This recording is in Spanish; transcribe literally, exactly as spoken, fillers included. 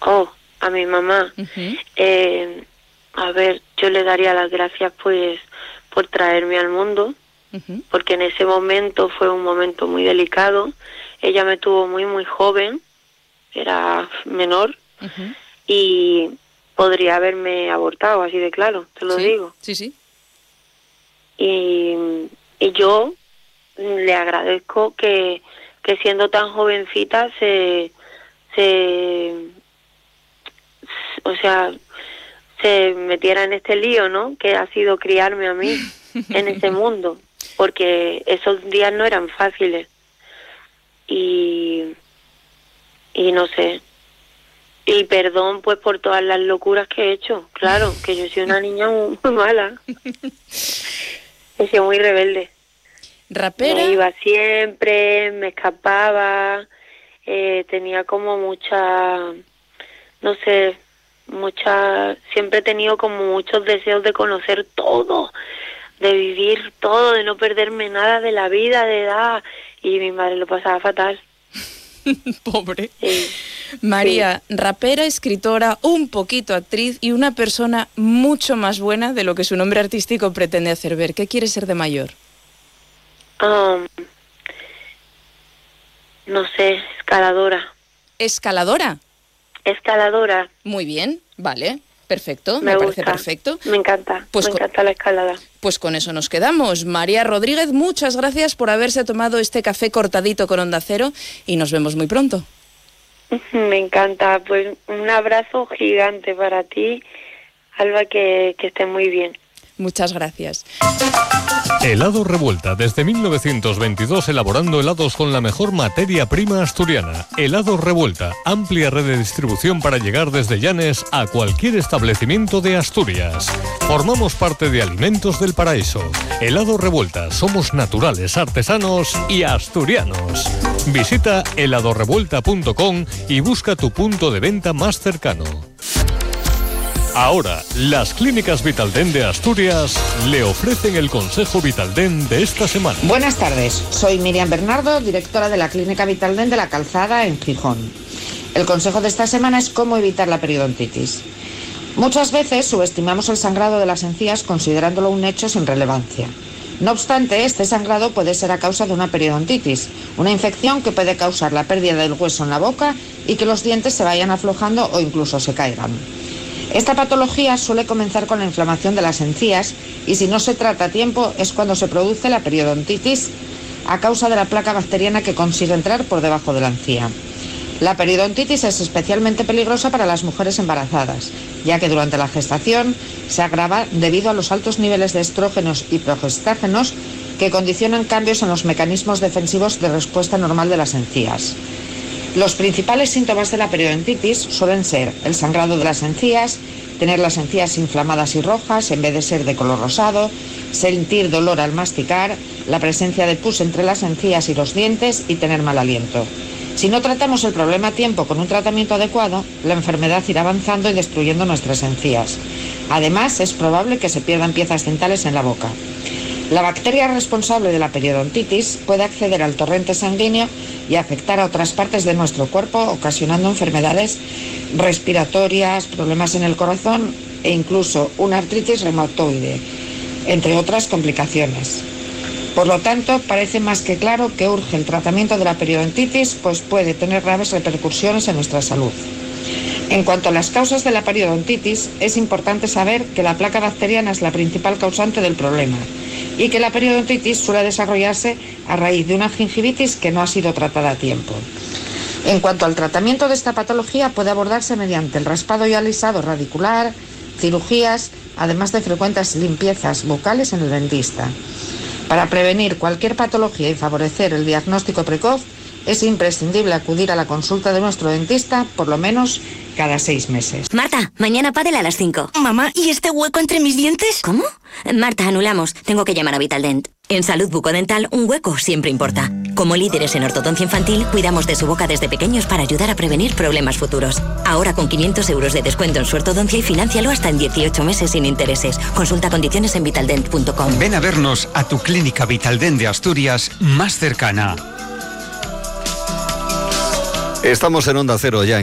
Oh, a mi mamá. Uh-huh. Eh, a ver, yo le daría las gracias pues por traerme al mundo, uh-huh. porque en ese momento fue un momento muy delicado. Ella me tuvo muy, muy joven, era menor, uh-huh. y podría haberme abortado, así de claro, te lo ¿Sí? digo. Sí, sí. Y, y yo le agradezco que, que siendo tan jovencita se, se, o sea, se metiera en este lío, ¿no? Que ha sido criarme a mí en ese mundo, porque esos días no eran fáciles. Y, y no sé, y perdón pues por todas las locuras que he hecho, claro, que yo soy una niña muy, muy mala, he sido muy rebelde. ¿Rapera? Me iba siempre, me escapaba, eh, tenía como mucha, no sé, mucha, siempre he tenido como muchos deseos de conocer todo, de vivir todo, de no perderme nada de la vida, de edad, y mi madre lo pasaba fatal. Pobre. Sí. María, sí. Rapera, escritora, un poquito actriz y una persona mucho más buena de lo que su nombre artístico pretende hacer ver. ¿Qué quiere ser de mayor? Um, no sé, escaladora. ¿Escaladora? Escaladora. Muy bien, vale, perfecto, me, me gusta, parece perfecto. Me encanta, pues me con, encanta la escalada. Pues con eso nos quedamos. María Rodríguez, muchas gracias por haberse tomado este café cortadito con Onda Cero y nos vemos muy pronto. Me encanta, pues un abrazo gigante para ti, Alba, que, que estés muy bien. Muchas gracias. Helado Revuelta, desde mil novecientos veintidós elaborando helados con la mejor materia prima asturiana. Helado Revuelta, amplia red de distribución para llegar desde Llanes a cualquier establecimiento de Asturias. Formamos parte de Alimentos del Paraíso. Helado Revuelta, somos naturales, artesanos y asturianos. Visita helado revuelta punto com y busca tu punto de venta más cercano. Ahora, las clínicas Vitaldent de Asturias le ofrecen el consejo Vitaldent de esta semana. Buenas tardes, soy Miriam Bernardo, directora de la clínica Vitaldent de La Calzada en Gijón. El consejo de esta semana es cómo evitar la periodontitis. Muchas veces subestimamos el sangrado de las encías considerándolo un hecho sin relevancia. No obstante, este sangrado puede ser a causa de una periodontitis, una infección que puede causar la pérdida del hueso en la boca y que los dientes se vayan aflojando o incluso se caigan. Esta patología suele comenzar con la inflamación de las encías y si no se trata a tiempo es cuando se produce la periodontitis a causa de la placa bacteriana que consigue entrar por debajo de la encía. La periodontitis es especialmente peligrosa para las mujeres embarazadas, ya que durante la gestación se agrava debido a los altos niveles de estrógenos y progestágenos que condicionan cambios en los mecanismos defensivos de respuesta normal de las encías. Los principales síntomas de la periodontitis suelen ser el sangrado de las encías, tener las encías inflamadas y rojas en vez de ser de color rosado, sentir dolor al masticar, la presencia de pus entre las encías y los dientes y tener mal aliento. Si no tratamos el problema a tiempo con un tratamiento adecuado, la enfermedad irá avanzando y destruyendo nuestras encías. Además, es probable que se pierdan piezas dentales en la boca. La bacteria responsable de la periodontitis puede acceder al torrente sanguíneo y afectar a otras partes de nuestro cuerpo, ocasionando enfermedades respiratorias, problemas en el corazón e incluso una artritis reumatoide, entre otras complicaciones. Por lo tanto, parece más que claro que urge el tratamiento de la periodontitis, pues puede tener graves repercusiones en nuestra salud. En cuanto a las causas de la periodontitis, es importante saber que la placa bacteriana es la principal causante del problema y que la periodontitis suele desarrollarse a raíz de una gingivitis que no ha sido tratada a tiempo. En cuanto al tratamiento de esta patología, puede abordarse mediante el raspado y alisado radicular, cirugías, además de frecuentes limpiezas bucales en el dentista. Para prevenir cualquier patología y favorecer el diagnóstico precoz, es imprescindible acudir a la consulta de nuestro dentista por lo menos cada seis meses. Marta, mañana pádel a las cinco. Mamá, ¿y este hueco entre mis dientes? ¿Cómo? Marta, anulamos. Tengo que llamar a Vitaldent. En salud bucodental, un hueco siempre importa. Como líderes en ortodoncia infantil, cuidamos de su boca desde pequeños para ayudar a prevenir problemas futuros. Ahora con quinientos euros de descuento en su ortodoncia y financialo hasta en dieciocho meses sin intereses. Consulta condiciones en vitaldent punto com. Ven a vernos a tu clínica Vitaldent de Asturias más cercana. Estamos en Onda Cero ya.